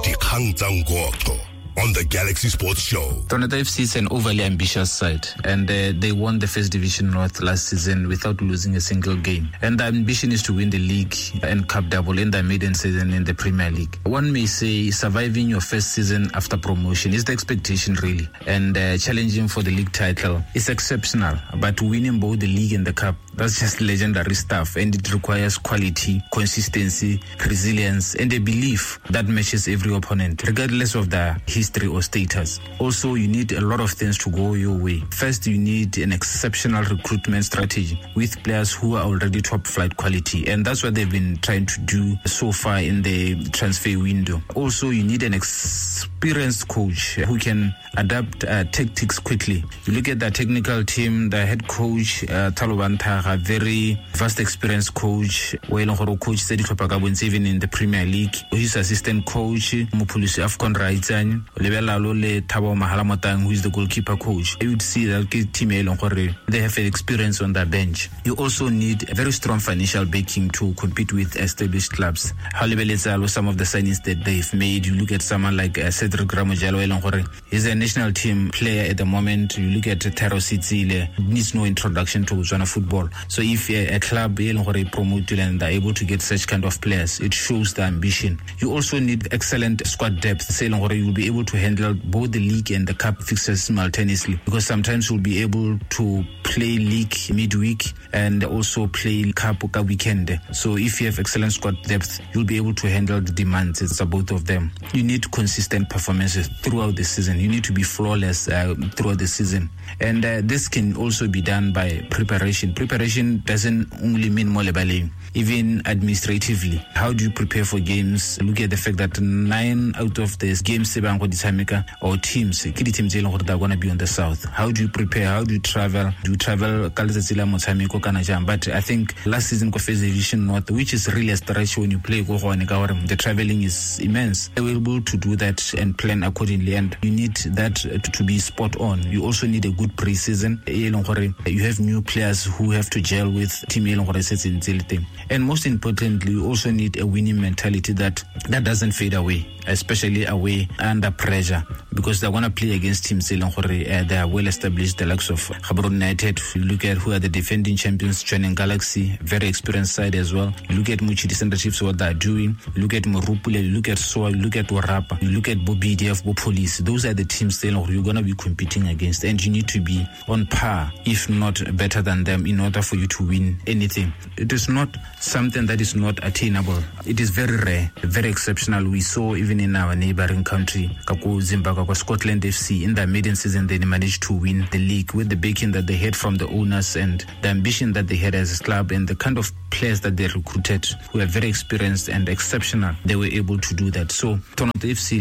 Dikgang tsa Ngoqo on the Galaxy Sports Show. Tornado FC is an overly ambitious side, and they won the First Division North last season without losing a single game. And the ambition is to win the league and cup double in the maiden season in the Premier League. One may say surviving your first season after promotion is the expectation, really, and challenging for the league title is exceptional. But winning both the league and the cup, that's just legendary stuff, and it requires quality, consistency, resilience, and a belief that matches every opponent, regardless of the history or status. Also, you need a lot of things to go your way. First, you need an exceptional recruitment strategy with players who are already top flight quality, and that's what they've been trying to do so far in the transfer window. Also, you need an experienced coach who can adapt tactics quickly. You look at the technical team, the head coach, Thalo Bantaga, a very vast experienced coach, coach Sedi Topakabwens even in the Premier League. His assistant coach, Mupulusi Afcon Raitsany, Lebelalo Le Tabo Mahalamotang, who is the goalkeeper coach. You would see that team they have experience on the bench. You also need a very strong financial backing to compete with established clubs. Some of the signings that they've made, you look at someone like Cedric Ramojalo, he's a national team player at the moment. You look at Tero Sitsile, needs no introduction to Botswana football. So if a club promoted and are able to get such kind of players, it shows the ambition. You also need excellent squad depth. You will be able to handle both the league and the cup fixtures simultaneously, because sometimes you'll be able to play league midweek and also play cup weekend. So if you have excellent squad depth, you'll be able to handle the demands. It's both of them. You need consistent performances throughout the season. You need to be flawless throughout the season. And this can also be done by preparation. Preparation doesn't only mean molebaling, even administratively. How do you prepare for games? Look at the fact that 9 out of the games or teams, they're going to be on the south. How do you prepare? How do you travel? Do you travel? But I think last season, First Division North, which is really a stretch when you play, the traveling is immense. They were able to do that and plan accordingly, and you need that to be spot on. You also need a good pre-season. You have new players who have to gel with team. And most importantly, you also need a winning mentality that doesn't fade away, especially away under pressure, because they're going to play against teams they are well established, the likes of Gaborone United. You look at who are the defending champions, Joining Galaxy, very experienced side as well. You look at Muchidi Center Chiefs, what they're doing. You look at Morupule, you look at Soa, you look at Warapa, you look at BDF, Police. Those are the teams you're going to be competing against, and you need to be on par, if not better than them, in order for you to win anything. It is not something that is not attainable. It is very rare, very exceptional. We saw even in our neighboring country, Zimbabwe, Scotland FC, in the maiden season, they managed to win the league with the backing that they had from the owners and the ambition that they had as a club and the kind of players that they recruited who are very experienced and exceptional. They were able to do that. So, Tornado FC,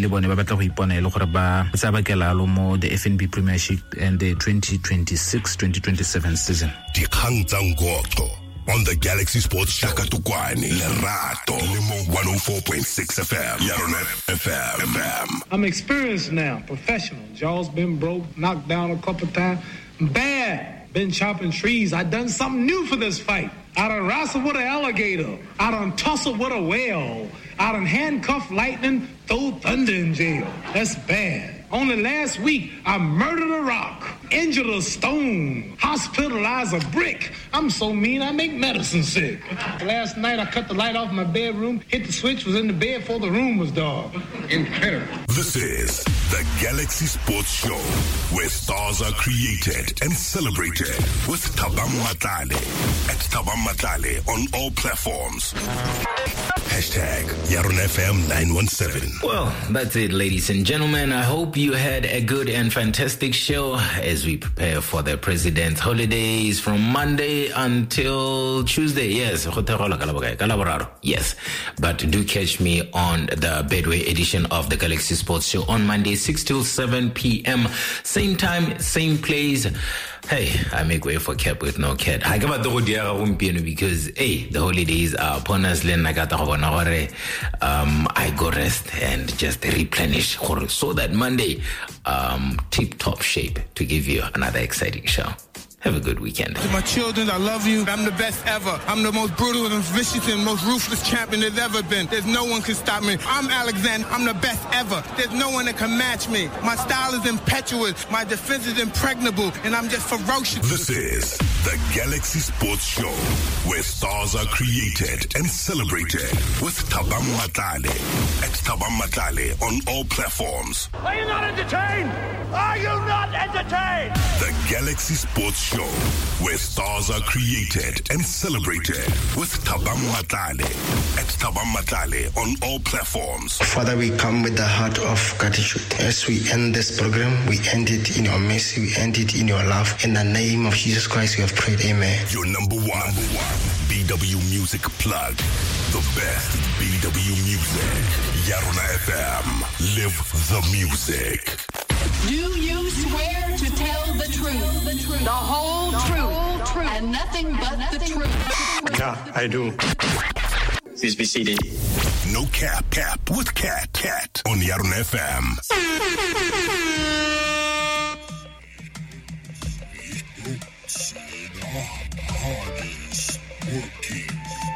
the FNB Premiership and the 2026-2027 season. Dikgang tsa Ngoqo on the Galaxy Sports Show. Shakatukwane, Lerato, 104.6 FM, Yaronet FM. I'm experienced now, professional. Jaw's been broke, knocked down a couple times. Bad. Been chopping trees. I done something new for this fight. I done wrestled with an alligator. I done tussled with a whale. I done handcuffed lightning, throw thunder in jail. That's bad. Only last week, I murdered a rock, injured a stone, hospitalized a brick. I'm so mean, I make medicine sick. Last night, I cut the light off my bedroom, hit the switch, was in the bed before the room was dark. Incredible. This is the Galaxy Sports Show, where stars are created and celebrated with Thabang Matlale at Thabang Matlale on all platforms. Hashtag YaronFM 917. Well, that's it, ladies and gentlemen. I hope you had a good and fantastic show as we prepare for the president's holidays from Monday until Tuesday. Yes. Yes. But do catch me on the Bedway edition of the Galaxy Sports Show on Monday, 6 till 7 p.m. Same time, same place. Hey, I make way for Cap with no cat. I got the because the holidays are upon us. I go rest and just replenish so that Monday, tip-top shape to give you another exciting show. Have a good weekend. To my children, I love you. I'm the best ever. I'm the most brutal and vicious and most ruthless champion there's ever been. There's no one can stop me. I'm Alexander. I'm the best ever. There's no one that can match me. My style is impetuous. My defense is impregnable. And I'm just ferocious. This is the Galaxy Sports Show, where stars are created and celebrated with Thabang Matlale at Thabang Matlale on all platforms. Are you not entertained? Are you not entertained? The Galaxy Sports Show, where stars are created and celebrated with Thabang Matlale at Thabang Matlale on all platforms. Father, we come with the heart of gratitude. As we end this program, we end it in your mercy, we end it in your love. In the name of Jesus Christ, we have prayed. Amen. Your number one BW Music Plug. The best BW music. Yarona FM. Live the music. Do you swear to tell the truth, the whole truth, and nothing but the truth? Yeah, I do. Please be seated. No cap with Cat on Yarona FM. Hardest working